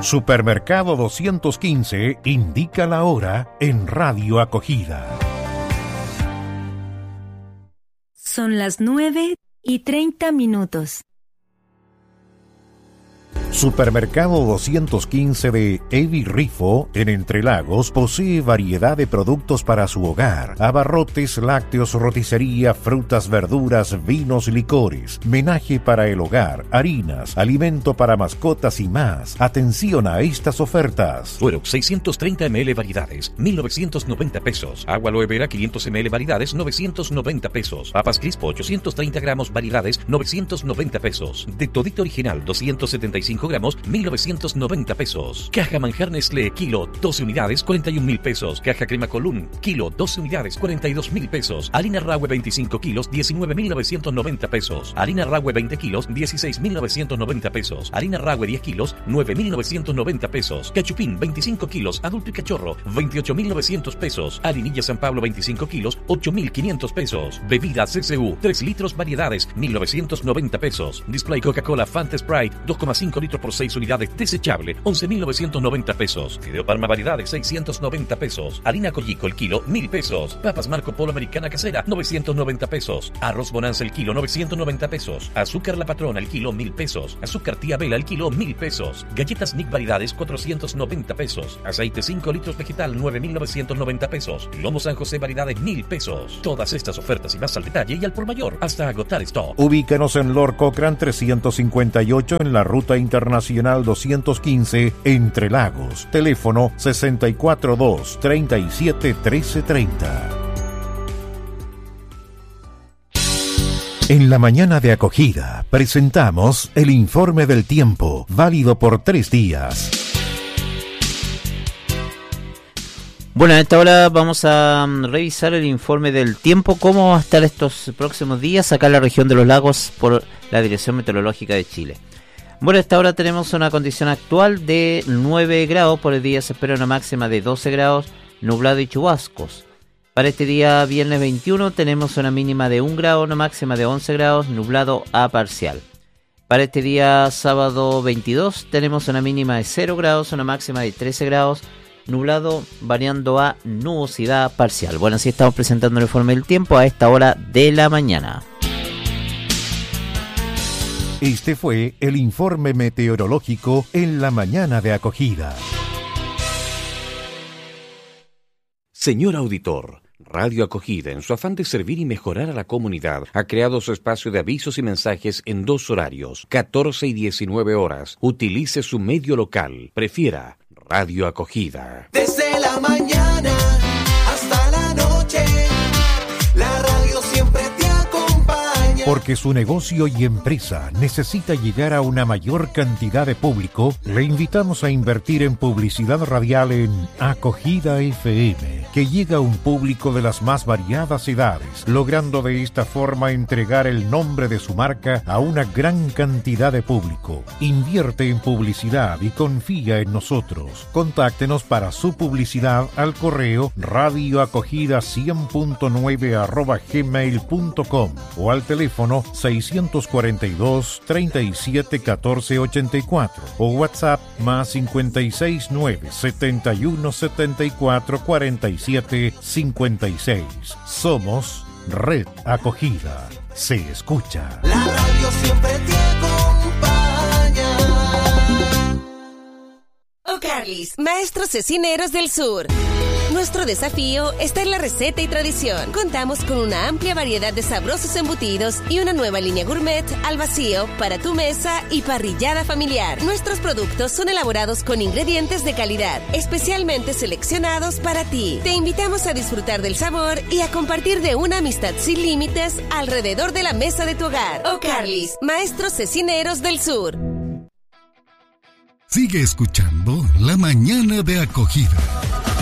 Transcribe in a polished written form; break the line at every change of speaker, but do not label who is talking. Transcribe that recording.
Supermercado 215 indica la hora en Radio Acogida.
Son las 9:30.
Supermercado 215 de Evi Rifo, en Entre Lagos, posee variedad de productos para su hogar: abarrotes, lácteos, roticería, frutas, verduras, vinos, licores, menaje para el hogar, harinas, alimento para mascotas y más. Atención a estas ofertas.
Suero 630 ml variedades, 1.990 pesos. Agua aloe vera 500 ml variedades, 990 pesos. Papas Crispo 830 gramos variedades, 990 pesos. De Todito Original 275 gramos, 1.990 pesos. Caja Manjar Nestlé, kilo, 12 unidades, 41.000 pesos. Caja Crema Colún, kilo, 12 unidades, 42.000 pesos. Harina Rahue 25 kilos, 19.990 pesos. Harina Rahue 20 kilos, 16.990 pesos. Harina Rahue 10 kilos, 9.990 pesos. Cachupín 25 kilos, adulto y cachorro, 28.900 pesos. Harinilla San Pablo 25 kilos, 8.500 pesos. Bebida CCU, 3 litros variedades, 1.990 pesos. Display Coca-Cola Fanta Sprite, 2,5 litros por 6 unidades desechable, 11.990 pesos. Fideo Parma variedades, 690 pesos. Harina Collico el kilo, 1.000 pesos. Papas Marco Polo Americana Casera, 990 pesos. Arroz Bonanza el kilo, 990 pesos. Azúcar La Patrona el kilo, 1.000 pesos. Azúcar Tía Vela el kilo, 1.000 pesos. Galletas Nick variedades, 490 pesos. Aceite 5 litros vegetal, 9.990 pesos. Lomo San José variedades, 1.000 pesos. Todas estas ofertas y más al detalle y al por mayor hasta agotar stock.
Ubícanos en Lord Cochrane 358 en la Ruta Internacional 215, Entre Lagos. Teléfono 642-371330. En la mañana de Acogida presentamos el informe del tiempo, válido por 3 días.
Bueno, a esta hora vamos a revisar el informe del tiempo, cómo va a estar estos próximos días acá en la región de los lagos por la Dirección Meteorológica de Chile. Bueno, a esta hora tenemos una condición actual de 9 grados, por el día se espera una máxima de 12 grados, nublado y chubascos. Para este día viernes 21 tenemos una mínima de 1 grado, una máxima de 11 grados, nublado a parcial. Para este día sábado 22 tenemos una mínima de 0 grados, una máxima de 13 grados, nublado variando a nubosidad parcial. Bueno, así estamos presentando el informe del tiempo a esta hora de la mañana.
Este fue el informe meteorológico en la mañana de Acogida.
Señor auditor, Radio Acogida, en su afán de servir y mejorar a la comunidad, ha creado su espacio de avisos y mensajes en 2 horarios, 14 y 19 horas. Utilice su medio local. Prefiera Radio Acogida.
Desde la mañana hasta la noche, la radio siempre te acompaña.
Porque su negocio y empresa necesita llegar a una mayor cantidad de público, le invitamos a invertir en publicidad radial en Acogida FM, que llega a un público de las más variadas edades, logrando de esta forma entregar el nombre de su marca a una gran cantidad de público. Invierte en publicidad y confía en nosotros. Contáctenos para su publicidad al correo radioacogida100.9@gmail.com o al teléfono 642 37 14 84 o WhatsApp más 569 71 74 47 56. Somos Red Acogida. Se escucha.
La radio siempre te acompaña.
O'Carly's, maestros cecineros del sur. Nuestro desafío está en la receta y tradición. Contamos con una amplia variedad de sabrosos embutidos y una nueva línea gourmet al vacío para tu mesa y parrillada familiar. Nuestros productos son elaborados con ingredientes de calidad, especialmente seleccionados para ti. Te invitamos a disfrutar del sabor y a compartir de una amistad sin límites alrededor de la mesa de tu hogar. O'Carly's, maestros cecineros del sur.
Sigue escuchando La Mañana de Acogida.